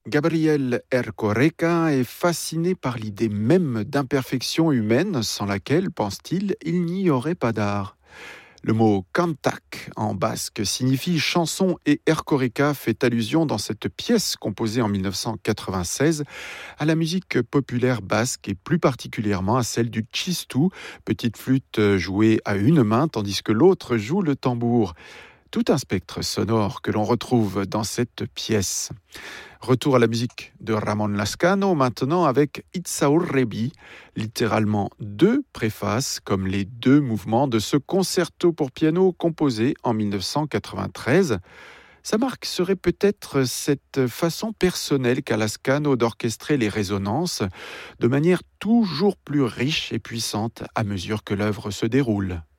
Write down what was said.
Gabriel Ercoreka est fasciné par l'idée même d'imperfection humaine sans laquelle, pense-t-il, il n'y aurait pas d'art. Le mot cantac en basque signifie chanson et Ercoreka fait allusion dans cette pièce composée en 1996 à la musique populaire basque et plus particulièrement à celle du txistou, petite flûte jouée à une main tandis que l'autre joue le tambour. Tout un spectre sonore que l'on retrouve dans cette pièce. Retour à la musique de Ramon Lascano maintenant avec Itzaurrebi, littéralement deux préfaces comme les deux mouvements de ce concerto pour piano composé en 1993. Sa marque serait peut-être cette façon personnelle qu'a Lascano d'orchestrer les résonances de manière toujours plus riche et puissante à mesure que l'œuvre se déroule.